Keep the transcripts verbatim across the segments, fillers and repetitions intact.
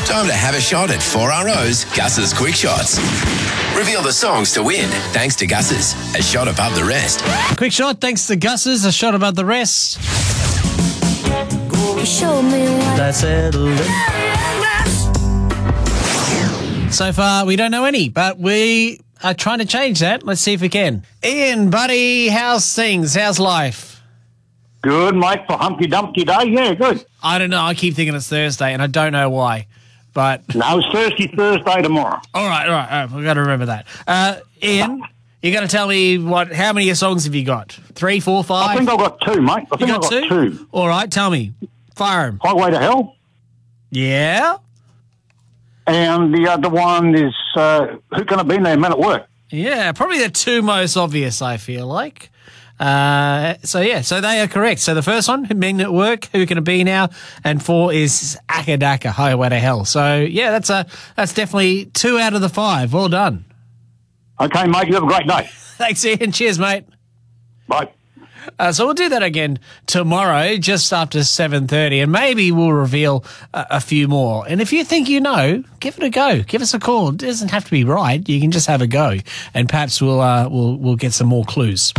Time to have a shot at four R O's Gus's Quick Shots. Reveal the songs to win thanks to Gus's, a shot above the rest. Quick shot, thanks to Gus's, a shot above the rest. Show me what That's it. So far, we don't know any, but we are trying to change that. Let's see if we can. Ian, buddy, how's things? How's life? Good, mate, for Humpty Dumpty Day. Yeah, good. I don't know. I keep thinking it's Thursday, and I don't know why. But No, it's Thursday, Thursday tomorrow. all right, all right, all right. We've got to remember that. Uh, Ian, you got to tell me what? How many songs have you got? Three, four, five? I think I've got two, mate. I you think got, I've got two? two. All right, tell me. Fire 'em. Highway to Hell. Yeah? And the other one is uh, Who Can It Be Now, Men at Work. Yeah, probably the two most obvious, I feel like. Uh, so, yeah, so they are correct. So the first one, Men at Work, Who Can It Be Now? And four is Akadaka, Highway to Hell. So, yeah, that's a that's definitely two out of the five. Well done. Okay, mate, you have a great day. Thanks, Ian. Cheers, mate. Bye. Uh, so we'll do that again tomorrow, just after seven thirty, and maybe we'll reveal a, a few more. And if you think you know, give it a go. Give us a call. It doesn't have to be right. You can just have a go, and perhaps we'll uh, we'll we'll get some more clues.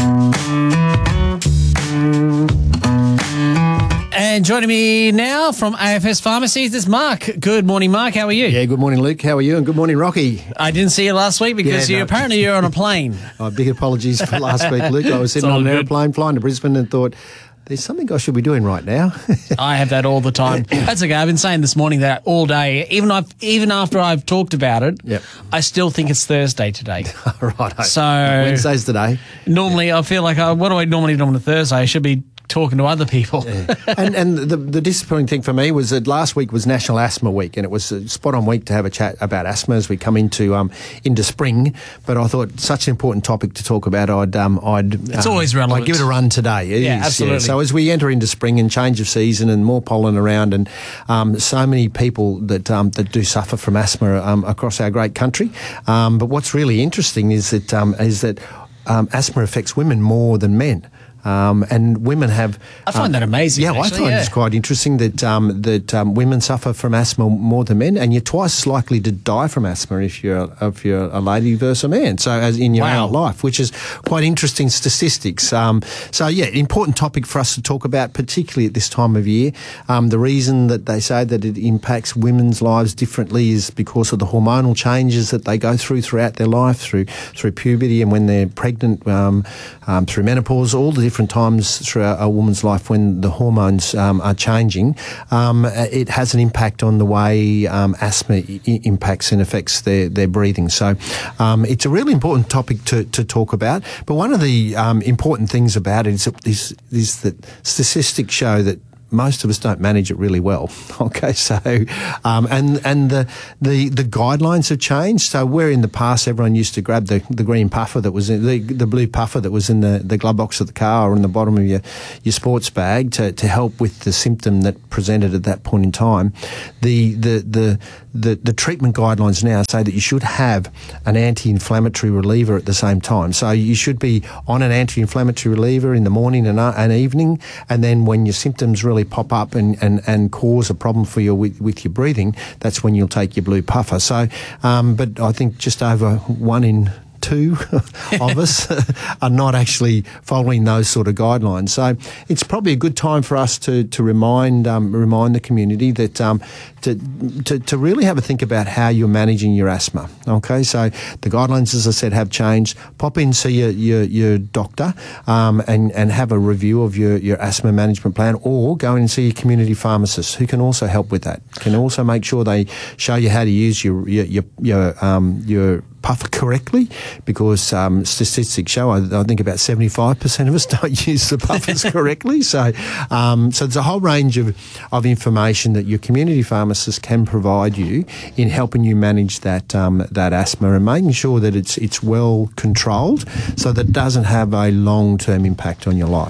And joining me now from A F S Pharmacies is Mark. Good morning, Mark. How are you? Yeah, good morning, Luke. How are you? And good morning, Rocky. I didn't see you last week because Yeah, you no. apparently you're on a plane. Oh, big apologies for last week, Luke. I was sitting all on an good. aeroplane flying to Brisbane and thought, there's something I should be doing right now. I have that all the time. That's okay. I've been saying this morning that all day, even I've, even after I've talked about it, Yep. I still think it's Thursday today. Right. So Wednesday's today. normally I feel like, uh, what do I normally do on a Thursday? I should be talking to other people. and and the, the disappointing thing for me was that last week was National Asthma Week, and it was a spot-on week to have a chat about asthma as we come into um into spring. But I thought such an important topic to talk about, I'd um I'd It's um, always relevant. I'd give it a run today. It Yeah, is, absolutely. So as we enter into spring and change of season and more pollen around, and um, so many people that um, that do suffer from asthma um, across our great country. Um, but what's really interesting is that um, is that um, asthma affects women more than men. Um, and women have. I find um, that amazing, Yeah, actually, I find yeah. it's quite interesting that um, that um, women suffer from asthma more than men, and you're twice as likely to die from asthma if you're if you're a lady versus a man. So, as in your Wow. adult life, which is quite interesting statistics. Um, so, yeah, important topic for us to talk about, particularly at this time of year. Um, the reason that they say that it impacts women's lives differently is because of the hormonal changes that they go through throughout their life, through through puberty and when they're pregnant, um, um, through menopause, all the different times through a, a woman's life when the hormones um, are changing. Um, it has an impact on the way um, asthma I- impacts and affects their, their breathing. So um, it's a really important topic to, to talk about. But one of the um, important things about it is, is, is that statistics show that most of us don't manage it really well. Okay, so um, and and the, the the guidelines have changed. So where in the past everyone used to grab the, the green puffer that was in the the blue puffer that was in the, the glove box of the car or in the bottom of your, your sports bag to, to help with the symptom that presented at that point in time, the the the the, the treatment guidelines now say that you should have an anti-inflammatory reliever at the same time. So you should be on an anti-inflammatory reliever in the morning and, uh, and evening, and then when your symptoms really pop up and, and, and cause a problem for you with, with your breathing, that's when you'll take your blue puffer. So, um, but I think just over one in two of us are not actually following those sort of guidelines. So it's probably a good time for us to to remind um, remind the community that um, to, to to really have a think about how you're managing your asthma. Okay, so the guidelines, as I said, have changed. Pop in, see your your, your doctor um, and and have a review of your, your asthma management plan, or go in and see your community pharmacist who can also help with that. Can also make sure they show you how to use your your your, your um your puffer correctly, because um, statistics show I, I think about seventy-five percent of us don't use the puffers correctly. So um, so there's a whole range of, of information that your community pharmacist can provide you in helping you manage that um, that asthma and making sure that it's it's well controlled so that it doesn't have a long-term impact on your life.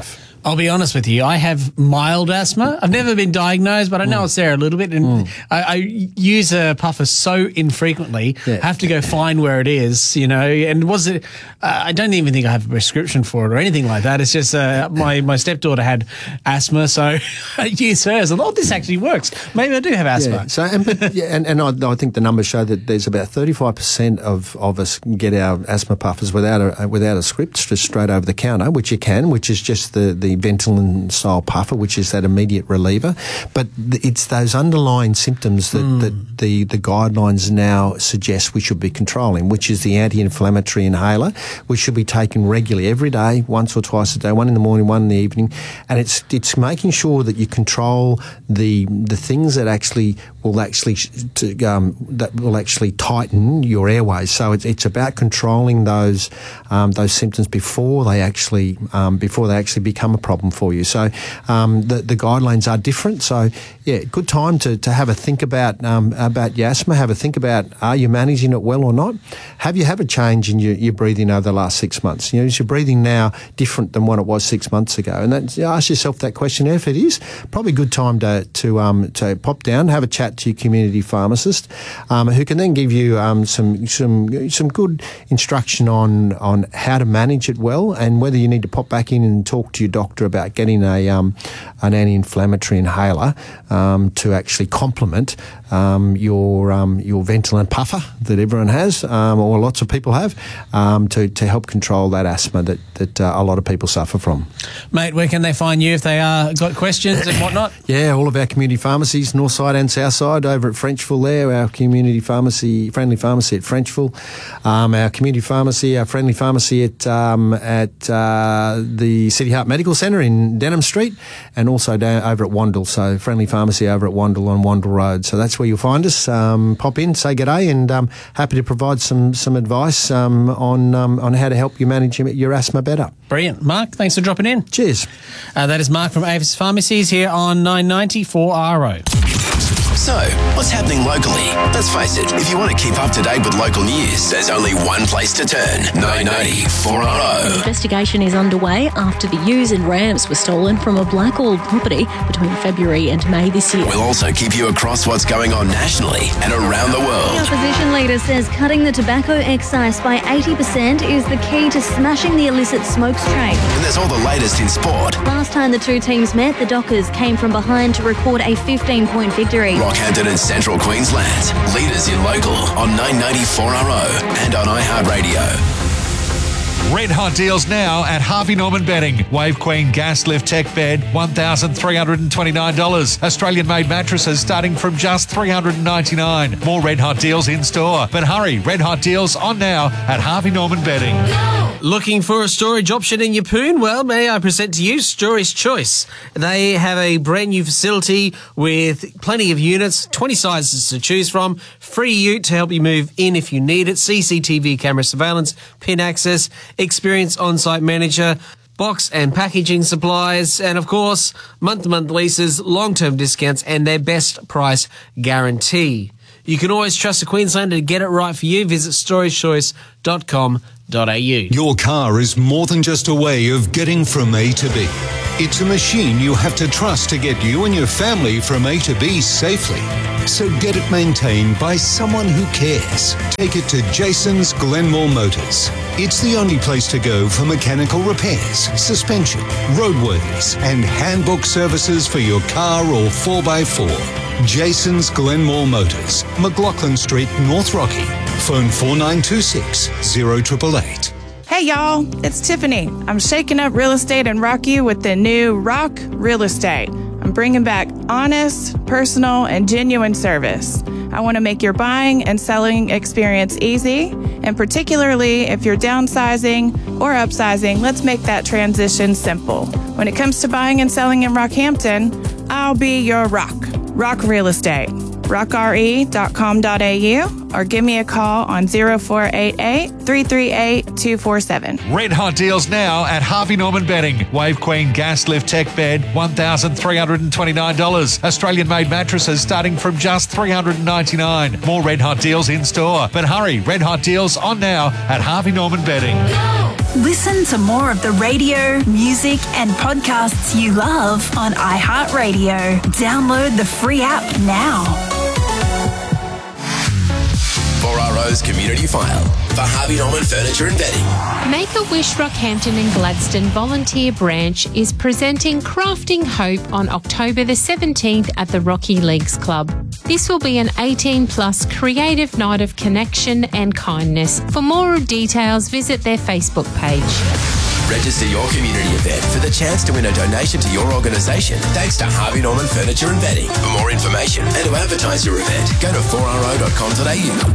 I'll be honest with you. I have mild asthma. I've never been diagnosed, but I know mm. it's there a little bit. And mm. I, I use a puffer so infrequently. Yeah. I have to go find where it is, you know. And was it? Uh, I don't even think I have a prescription for it or anything like that. It's just uh, my my stepdaughter had asthma, so I use hers. And oh, this actually works. Maybe I do have asthma. Yeah. So and but, yeah, and, and I, I think the numbers show that there's about thirty-five percent of of us get our asthma puffers without a without a script, just straight over the counter, which you can, which is just the the Ventolin style puffer, which is that immediate reliever. But it's those underlying symptoms that, mm. that the, the guidelines now suggest we should be controlling, which is the anti-inflammatory inhaler, which should be taken regularly every day, once or twice a day, one in the morning, one in the evening. And it's it's making sure that you control the the things that actually will actually to, um, that will actually tighten your airways. So it's it's about controlling those um, those symptoms before they actually um, before they actually become a problem for you. So um, the, the guidelines are different. So yeah, good time to, to have a think about um, about your asthma. Have a think about, are you managing it well or not? Have you have a change in your, your breathing over the last six months? You know, is your breathing now different than what it was six months ago? And that, you know, ask yourself that question. If it is, probably a good time to to um, to pop down, have a chat to your community pharmacist, um, who can then give you um, some some some good instruction on on how to manage it well, and whether you need to pop back in and talk to your doctor about getting a um, an anti-inflammatory inhaler um, to actually complement um, your um, your Ventolin puffer that everyone has, um, or lots of people have, um, to to help control that asthma that that uh, a lot of people suffer from. Mate, where can they find you if they are got questions and whatnot? Yeah, all of our community pharmacies, north side and south side, over at Frenchville there, our community pharmacy, friendly pharmacy at Frenchville, um, our community pharmacy, our friendly pharmacy at um, at uh, the City Heart Medical Centre in Denham Street, and also down over at Wandle, so friendly pharmacy over at Wandle on Wandle Road. So that's where you'll find us. Um, pop in, say g'day, and um, happy to provide some some advice um, on um, on how to help you manage your, your asthma better. Brilliant. Mark, thanks for dropping in. Cheers. Uh, that is Mark from Avis Pharmacies here on nine ninety four R O. So, what's happening locally? Let's face it, if you want to keep up to date with local news, there's only one place to turn. nine ninety four R O. An investigation is underway after the ewes and rams were stolen from a Blackall property between February and May this year. We'll also keep you across what's going on nationally and around the The world. opposition leader says cutting the tobacco excise by eighty percent is the key to smashing the illicit smokes trade. And there's all the latest in sport. Last time the two teams met, the Dockers came from behind to record a fifteen-point victory. Rockhampton and Central Queensland. Leaders in local on nine ninety four R O and on iHeartRadio. Red hot deals now at Harvey Norman Bedding. Wave Queen Gas Lift Tech Bed, one thousand three hundred twenty-nine dollars. Australian-made mattresses starting from just three hundred ninety-nine dollars. More red hot deals in store. But hurry, red hot deals on now at Harvey Norman Bedding. Looking for a storage option in your poon? Well, may I present to you Storage Choice. They have a brand new facility with plenty of units, twenty sizes to choose from, free ute to help you move in if you need it, C C T V camera surveillance, PIN access, experienced on-site manager, box and packaging supplies, and of course, month-to-month leases, long-term discounts, and their best price guarantee. You can always trust a Queenslander to get it right for you. Visit storage choice dot com dot a u. Your car is more than just a way of getting from A to B. It's a machine you have to trust to get you and your family from A to B safely. So get it maintained by someone who cares. Take it to Jason's Glenmore Motors. It's the only place to go for mechanical repairs, suspension, roadworthies, and handbook services for your car or four by four. Jason's Glenmore Motors, McLaughlin Street, North Rocky. Phone four nine two six, zero eight eight eight. Hey y'all, it's Tiffany. I'm shaking up real estate in Rocky with the new Rock Real Estate. I'm bringing back honest, personal, and genuine service. I want to make your buying and selling experience easy, and particularly if you're downsizing or upsizing, let's make that transition simple. When it comes to buying and selling in Rockhampton, I'll be your rock. Rock Real Estate. rock r e dot com dot a u or give me a call on zero four eight eight, three three eight, two four seven. Red hot deals now at Harvey Norman Bedding. Wave Queen Gas Lift Tech Bed, one thousand three hundred twenty-nine dollars. Australian-made mattresses starting from just three hundred ninety-nine dollars. More red hot deals in store. But hurry, red hot deals on now at Harvey Norman Bedding. Listen to more of the radio, music and podcasts you love on iHeartRadio. Download the free app now. four R O's Community File for Harvey Norman Furniture and Bedding. Make-A-Wish Rockhampton and Gladstone Volunteer Branch is presenting Crafting Hope on October the seventeenth at the Rocky Leagues Club. This will be an eighteen plus creative night of connection and kindness. For more details, visit their Facebook page. Register your community event for the chance to win a donation to your organisation thanks to Harvey Norman Furniture and Bedding. For more information and to advertise your event, go to four r o dot com dot a u.